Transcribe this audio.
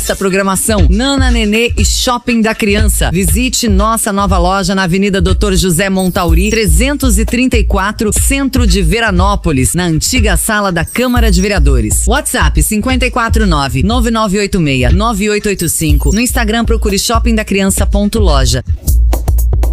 Vasta programação, Nana Nenê e Shopping da Criança. Visite nossa nova loja na Avenida Dr. José Montauri, 334, Centro de Veranópolis, na antiga sala da Câmara de Vereadores. WhatsApp 549-9986-9885. No Instagram procure shoppingdacriança.loja.